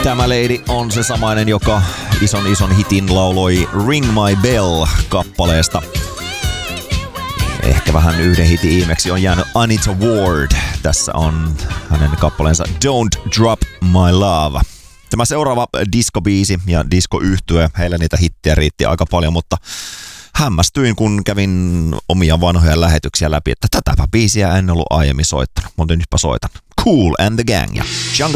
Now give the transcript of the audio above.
Tämä lady on se samainen, joka ison hitin lauloi Ring My Bell-kappaleesta. Ehkä vähän yhden hitin ihmeeksi on jäänyt Anita Ward. Tässä on hänen kappaleensa Don't Drop My Love. Tämä seuraava diskobiisi ja diskoyhtye, heillä niitä hittejä riitti aika paljon, mutta hämmästyin, kun kävin omia vanhoja lähetyksiä läpi, että tätäpä biisiä en ollut aiemmin soittanut, mutta nytpä soitan. Kool and the Gang ja Jungle